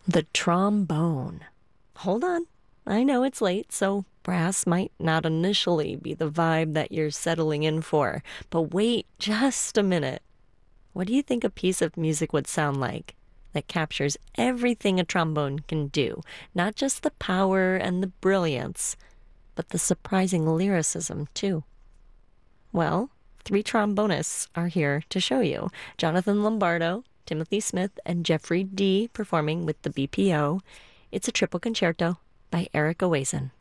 The trombone. Hold on. I know it's late, so brass might not initially be the vibe that you're settling in for. But wait just a minute. What do you think a piece of music would sound like that captures everything a trombone can do? Not just the power and the brilliance, but the surprising lyricism, too. Well, three trombonists are here to show you: Jonathan Lombardo, Timothy Smith, and Jeffrey D. performing with the BPO. It's a triple concerto by Eric Owason.